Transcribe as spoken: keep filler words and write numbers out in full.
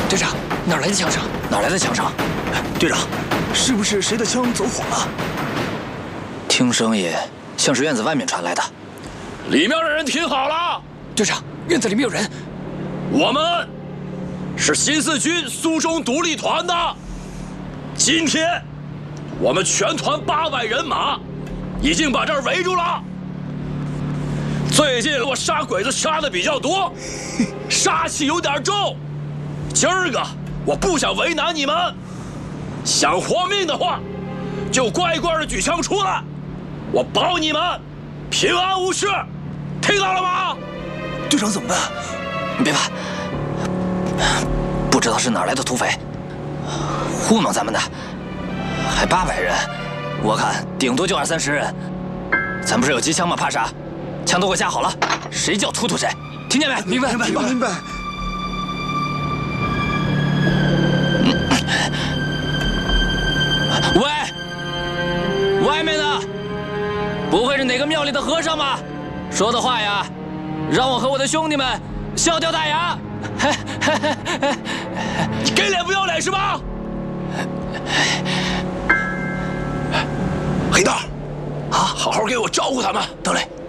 队长，哪来的枪声？ 哪来的枪声？ 队长，是不是谁的枪走火了？ 听声音像是院子外面传来的。 里面的人听好了， 队长，院子里面有人。 我们是新四军苏中独立团的。今天，我们全团八百人马已经把这儿围住了。最近我杀鬼子杀的比较多，杀气有点重。今儿个我不想为难你们，想活命的话，就乖乖的举枪出来，我保你们平安无事，听到了吗？ 队长怎么办？ 你别怕，不知道是哪来的土匪，糊弄咱们的，还八百人，我看顶多就二三十人。咱不是有机枪吗？怕啥？枪都给我架好了，谁叫突突谁，听见没？ 明白， 明白，明白。 喂，外面的，不会是哪个庙里的和尚吧？说的话呀，让我和我的兄弟们笑掉大牙。 你给脸不要脸是吧？黑道，啊，好好给我照顾他们。 得嘞。